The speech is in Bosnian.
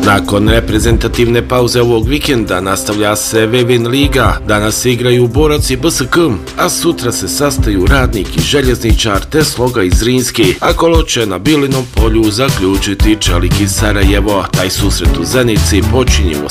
Nakon reprezentativne pauze ovog vikenda nastavlja se Vevin liga. Danas igraju Borac i BSK, a sutra se sastaju Radnik i Željezničar te Sloga i Zrinski, a kolo će na Bilinom polju zaključiti Čelik i Sarajevo. Taj susret u Zenici počinje u